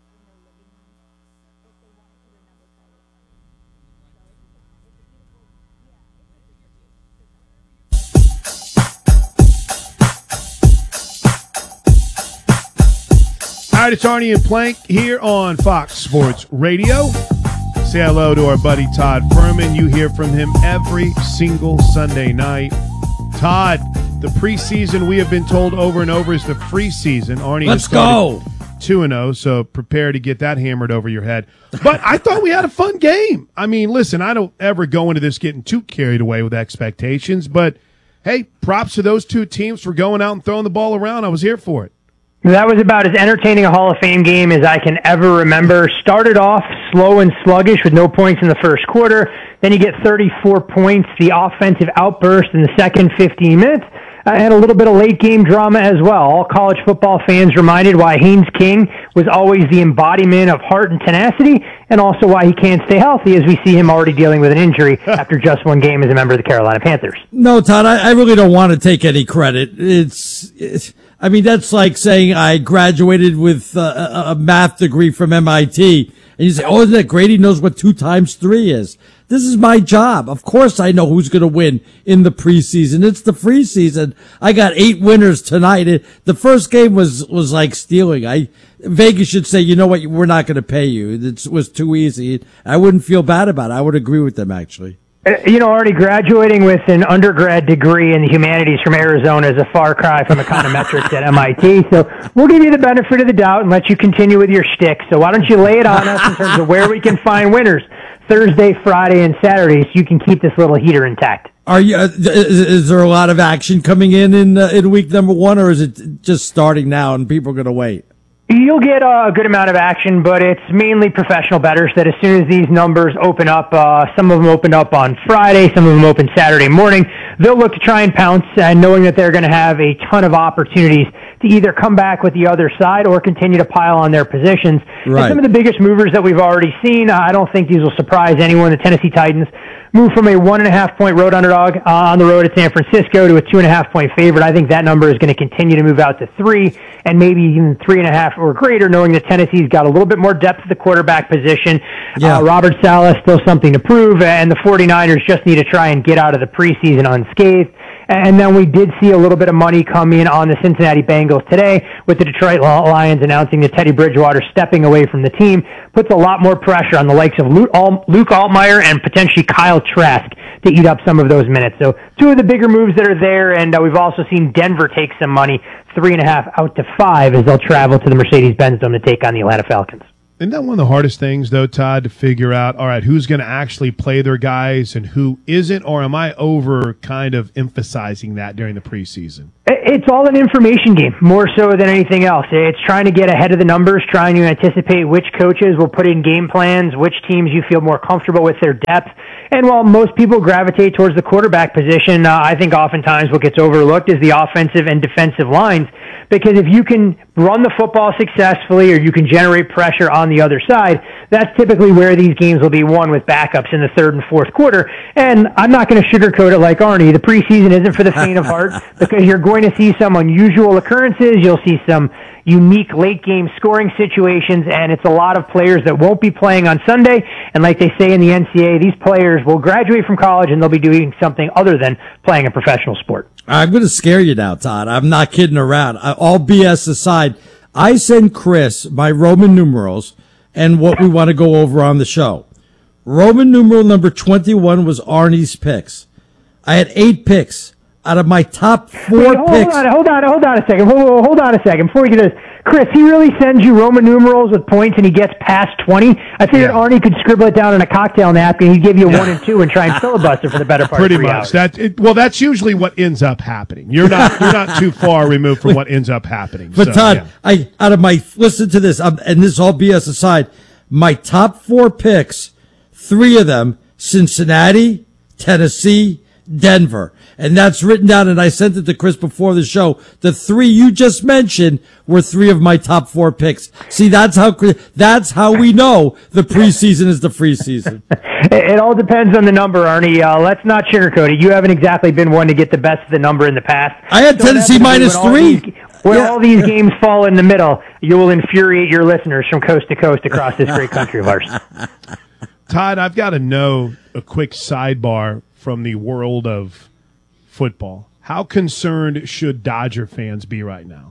All right, it's Arnie and Plank here on Fox Sports Radio. Say hello to our buddy Todd Furman. You hear from him every single Sunday night. Todd, the preseason we have been told over and over is the free season. Arnie, let's go two and oh, so prepare to get that hammered over your head. But I thought we had a fun game. I mean, listen, I don't ever go into this getting too carried away with expectations, but hey, props to those two teams for going out and throwing the ball around. I was here for it. That was about as entertaining a Hall of Fame game as I can ever remember. Started off slow and sluggish with no points in the first quarter. Then you get thirty-four points, the offensive outburst in the second fifteen minutes. I had a little bit of late game drama as well. All college football fans reminded why Haynes King was always the embodiment of heart and tenacity, and also why he can't stay healthy, as we see him already dealing with an injury after just one game as a member of the Carolina Panthers. No, Todd, I, I really don't want to take any credit. It's, it's I mean, that's like saying I graduated with uh, a math degree from M I T, and you say, oh, isn't that great? He knows what two times three is. This is my job. Of course I know who's going to win in the preseason. It's the free season. I got eight winners tonight. It, the first game was, was like stealing. I, Vegas should say, you know what, we're not going to pay you. It was too easy. I wouldn't feel bad about it. I would agree with them, actually. You know, already graduating with an undergrad degree in the humanities from Arizona is a far cry from econometrics at M I T. So we'll give you the benefit of the doubt and let you continue with your shtick. So why don't you lay it on us in terms of where we can find winners Thursday, Friday, and Saturday, so you can keep this little heater intact. Are you? Uh, is, is there a lot of action coming in in, uh, in week number one, or is it just starting now and people are going to wait? You'll get a good amount of action, but it's mainly professional bettors that as soon as these numbers open up, uh, some of them open up on Friday, some of them open Saturday morning, they'll look to try and pounce, and knowing that they're going to have a ton of opportunities to either come back with the other side or continue to pile on their positions. Right. And some of the biggest movers that we've already seen, I don't think these will surprise anyone. The Tennessee Titans moved from a one and a half point road underdog uh, on the road at San Francisco to a two and a half point favorite. I think that number is going to continue to move out to three and maybe even three and a half or greater, knowing that Tennessee's got a little bit more depth at the quarterback position. Yeah. Uh, Robert Saleh still something to prove, and the 49ers just need to try and get out of the preseason unscathed. And then we did see a little bit of money come in on the Cincinnati Bengals today with the Detroit Lions announcing that Teddy Bridgewater stepping away from the team puts a lot more pressure on the likes of Luke Altmaier and potentially Kyle Trask to eat up some of those minutes. So two of the bigger moves that are there, and uh, we've also seen Denver take some money, three and a half out to five, as they'll travel to the Mercedes-Benz Dome to take on the Atlanta Falcons. Isn't that one of the hardest things, though, Todd, to figure out, all right, who's going to actually play their guys and who isn't, or am I over kind of emphasizing that during the preseason? It's all an information game, more so than anything else. It's trying to get ahead of the numbers, trying to anticipate which coaches will put in game plans, which teams you feel more comfortable with their depth. And while most people gravitate towards the quarterback position, uh, I think oftentimes what gets overlooked is the offensive and defensive lines. Because if you can run the football successfully or you can generate pressure on the other side, that's typically where these games will be won with backups in the third and fourth quarter. And I'm not going to sugarcoat it like Arnie. The preseason isn't for the faint of heart because you're going to see some unusual occurrences. You'll see some unique late-game scoring situations, and it's a lot of players that won't be playing on Sunday. And like they say in the N C A A, these players will graduate from college and they'll be doing something other than playing a professional sport. I'm going to scare you now, Todd. I'm not kidding around. I, all B S aside, I send Chris my Roman numerals and what we want to go over on the show. Roman numeral number twenty-one was Arnie's picks. I had eight picks. Out of my top four Wait, hold picks. On, hold on, hold on a second. Hold, hold on a second. Before we get this, Chris, he really sends you Roman numerals with points and he gets past twenty. I figured yeah. Arnie could scribble it down in a cocktail napkin. He'd give you yeah. one and two and try and filibuster for the better part Pretty of three much. hours. That, it, well, that's usually what ends up happening. You're not you're not too far removed from what ends up happening. But so, Todd, yeah. I out of my listen to this, um, and this is all B S aside, my top four picks, three of them, Cincinnati, Tennessee, Denver. And that's written down, and I sent it to Chris before the show. The three you just mentioned were three of my top four picks. See, that's how that's how we know the preseason is the free season. It all depends on the number, Arnie. Uh, let's not sugarcoat it. You haven't exactly been one to get the best of the number in the past. I had so Tennessee minus when three. All these, when yeah. all these games fall in the middle, you will infuriate your listeners from coast to coast across this great country of ours. Todd, I've got to know a quick sidebar from the world of football. How concerned should Dodger fans be right now?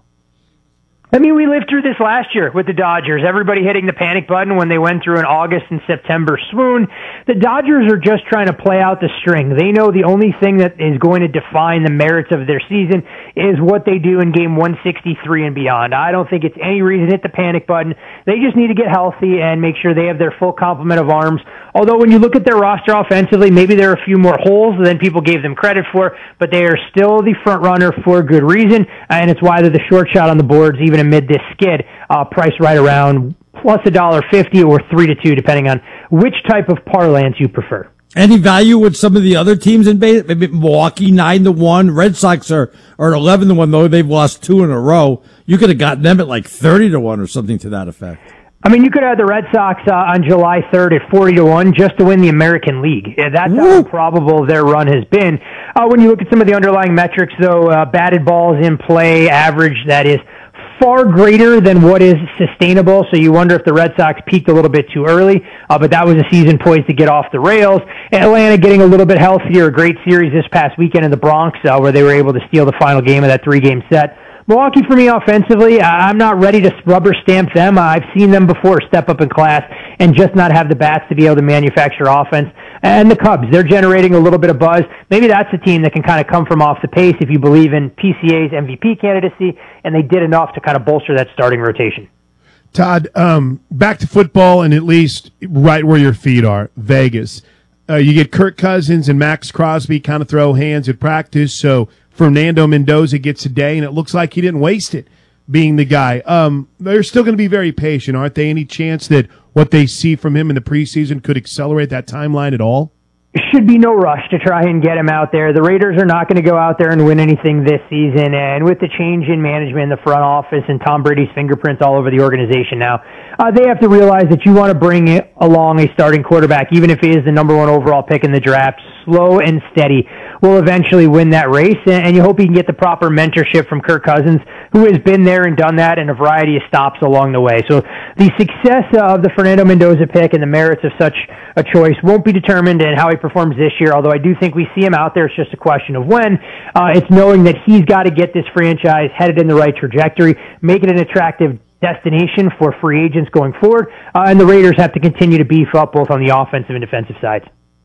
I mean, we lived through this last year with the Dodgers. Everybody hitting the panic button when they went through an August and September swoon. The Dodgers are just trying to play out the string. They know the only thing that is going to define the merits of their season is what they do in game one sixty-three and beyond. I don't think it's any reason to hit the panic button. They just need to get healthy and make sure they have their full complement of arms. Although when you look at their roster offensively, maybe there are a few more holes than people gave them credit for, but they are still the front runner for good reason, and it's why they're the short shot on the boards, even amid this skid, uh, priced right around plus a dollar fifty or three to two, depending on which type of parlance you prefer. Any value with some of the other teams in base? Maybe Milwaukee nine to one. Red Sox are are at eleven to one, though they've lost two in a row. You could have gotten them at like thirty to one or something to that effect. I mean, you could have the Red Sox uh, on July third at forty to one just to win the American League. Yeah, that's Woo. how improbable their run has been. Uh, when you look at some of the underlying metrics, though, uh, batted balls in play average, that is far greater than what is sustainable. So you wonder if the Red Sox peaked a little bit too early, uh, but that was a season poised to get off the rails. Atlanta getting a little bit healthier, a great series this past weekend in the Bronx, uh, where they were able to steal the final game of that three-game set. Milwaukee, for me, offensively, I'm not ready to rubber stamp them. I've seen them before step up in class and just not have the bats to be able to manufacture offense. And the Cubs, they're generating a little bit of buzz. Maybe that's a team that can kind of come from off the pace if you believe in P C A's M V P candidacy, and they did enough to kind of bolster that starting rotation. Todd, um, back to football, and at least right where your feet are, Vegas. Uh, you get Kirk Cousins and Max Crosby kind of throw hands at practice, so Fernando Mendoza gets a day, and it looks like he didn't waste it being the guy. Um, they're still going to be very patient, aren't they? Any chance that what they see from him in the preseason could accelerate that timeline at all? Should be no rush to try and get him out there. The Raiders are not going to go out there and win anything this season, and with the change in management in the front office and Tom Brady's fingerprints all over the organization now, uh, they have to realize that you want to bring it along a starting quarterback, even if he is the number one overall pick in the draft. Slow and steady will eventually win that race, and you hope he can get the proper mentorship from Kirk Cousins, who has been there and done that in a variety of stops along the way. So the success of the Fernando Mendoza pick and the merits of such a choice won't be determined in how he performs this year, although I do think we see him out there. It's just a question of when. Uh, it's knowing that he's got to get this franchise headed in the right trajectory, make it an attractive destination for free agents going forward, uh, and the Raiders have to continue to beef up both on the offensive and defensive sides.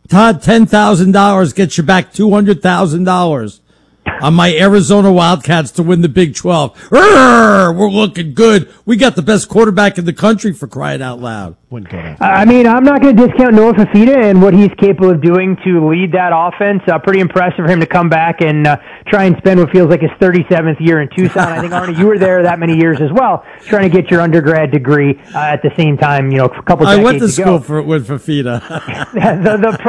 Todd, ten thousand dollars gets you back two hundred thousand dollars on my Arizona Wildcats to win the Big twelve. Urgh, we're looking good. We got the best quarterback in the country, for crying out loud. Wouldn't go that. I mean, I'm not going to discount Noah Fifita and what he's capable of doing to lead that offense. Uh, pretty impressive for him to come back and uh, try and spend what feels like his thirty-seventh year in Tucson. I think, Arnie, you were there that many years as well, trying to get your undergrad degree uh, at the same time, you know, a couple decades I went to ago. school for, with Fifita. the, the